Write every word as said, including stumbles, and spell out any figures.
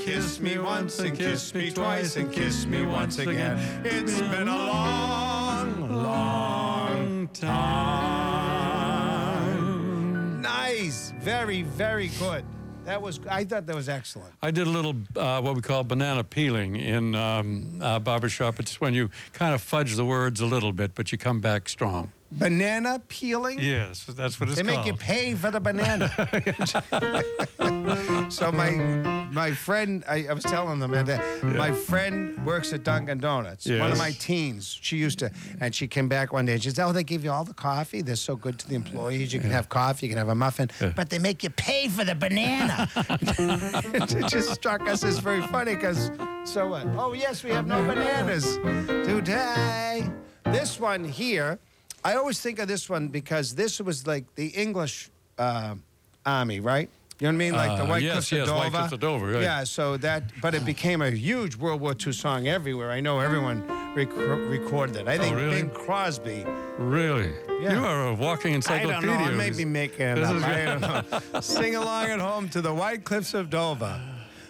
Kiss me once and kiss me twice and kiss me once again. It's been a long, long time. Nice. Very, very good. That was, I thought that was excellent. I did a little, uh, what we call banana peeling in um, uh, barbershop. It's when you kind of fudge the words a little bit, but you come back strong. Banana peeling? Yes, that's what it's They called. make you pay for the banana. So my my friend, I, I was telling them that Yeah. my friend works at Dunkin' Donuts. One Yes. of my teens. She used to, and she came back one day and she said, "Oh, they give you all the coffee. They're so good to the employees. You can have coffee, you can have a muffin, Yeah. but they make you pay for the banana." It just struck us as very funny because, so what? Oh, yes, we have no bananas today. This one here, I always think of this one because this was like the English uh, army, right? You know what I mean? Like the Uh, White yes, Cliffs of yes, Dover. White Cliffs of Dover, right. Yeah, so that, but it became a huge World War Two song everywhere. I know everyone rec- recorded it. I think really? Bing Crosby. Really? Yeah. You are a walking I encyclopedia. don't know. I may be making it This up. is I don't know. Sing along at home to the White Cliffs of Dover.